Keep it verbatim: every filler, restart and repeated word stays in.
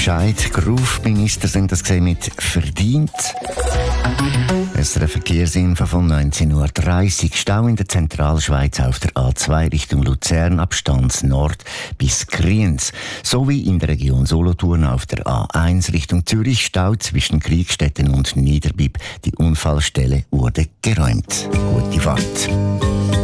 Bescheid. Groove-Minister sind das gesehen mit «verdient». Es ist ein Verkehrsinfo von neunzehn Uhr dreißig. Stau in der Zentralschweiz auf der A zwei Richtung Luzern, Abstand Nord bis Kriens. Sowie in der Region Solothurn auf der A eins Richtung Zürich, Stau zwischen Kriegstetten und Niederbipp. Die Unfallstelle wurde geräumt. Gute Fahrt.